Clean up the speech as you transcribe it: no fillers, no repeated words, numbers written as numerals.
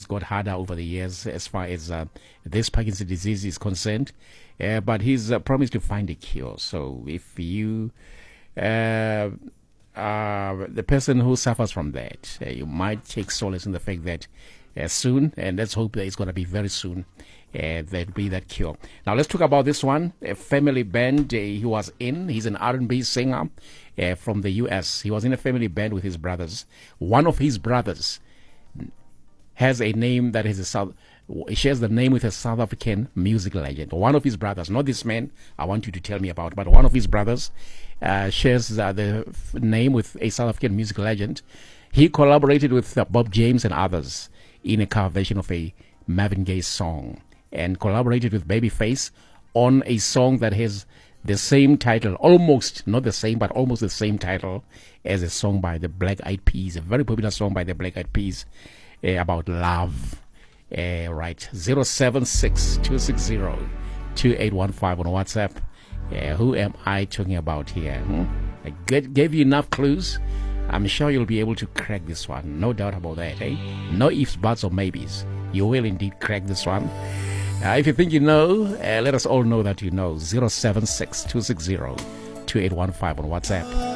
got harder over the years as far as this Parkinson's disease is concerned. But he's promised to find a cure. So if you, the person who suffers from that, you might take solace in the fact that soon, and let's hope that it's going to be very soon, there'll be that cure. Now let's talk about this one, a family band he was in. He's an R&B singer from the U.S. He was in a family band with his brothers. One of his brothers has a name that is shares the name with a South African music legend. One of his brothers, not this man I want you to tell me about, but one of his brothers shares the name with a South African music legend. He collaborated with Bob James and others in a cover version of a Marvin Gaye song, and collaborated with Babyface on a song that has the same title, almost, not the same, but almost the same title as a song by the Black Eyed Peas, a very popular song by the Black Eyed Peas about love. Right, 076-260-2815 on WhatsApp. Who am I talking about here? I gave you enough clues. I'm sure you'll be able to crack this one. No doubt about that, eh? No ifs, buts, or maybes. You will indeed crack this one. If you think you know, let us all know that you know. 076-260-2815 on WhatsApp.